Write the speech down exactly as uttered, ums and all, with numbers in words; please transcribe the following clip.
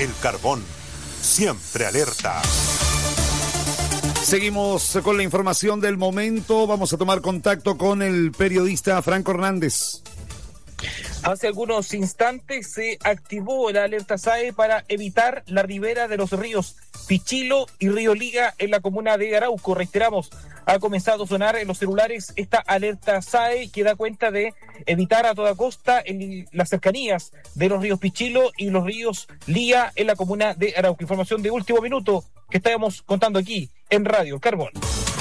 El Carbón, siempre alerta. Seguimos con la información del momento. Vamos a tomar contacto con el periodista Franco Hernández. Hace algunos instantes se activó la alerta S A E para evitar la ribera de los ríos Pichilo y Río Liga en la comuna de Arauco. Reiteramos, ha comenzado a sonar en los celulares esta alerta S A E que da cuenta de evitar a toda costa en las cercanías de los ríos Pichilo y los ríos Liga en la comuna de Arauco. Información de último minuto que estábamos contando aquí en Radio Carbón.